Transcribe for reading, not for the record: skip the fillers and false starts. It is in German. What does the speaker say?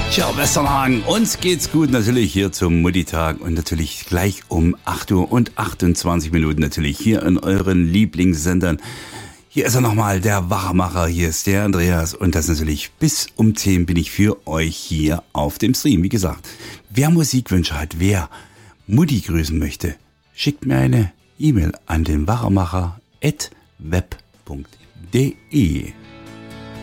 Tja, Westernhagen, uns geht's gut natürlich hier zum Mutti-Tag und natürlich gleich um 8 Uhr und 28 Minuten natürlich hier in euren Lieblingssendern. Hier ist er nochmal, der Wachmacher, hier ist der Andreas und das natürlich bis um 10 bin ich für euch hier auf dem Stream. Wie gesagt, wer Musikwünsche hat, wer Mutti grüßen möchte, schickt mir eine E-Mail an den Wachmacher@web.de.